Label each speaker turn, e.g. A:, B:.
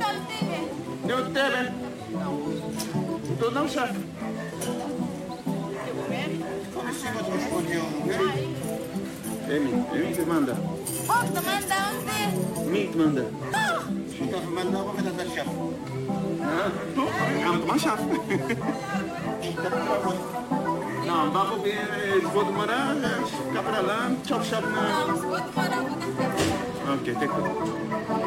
A: Eu teve. Tu não, chefe.
B: Come si fa lo scoglione?
A: Emi te manda.
C: Oh, te manda onde?
A: Mi te manda.
B: Si sta mandando come da chef.
A: Tu? Am ma chefe. Não, vamos ver, vou demorar, ficar para lá, chop chop na...
C: Não, se for demorar, vou dar.
A: Ok, tem que...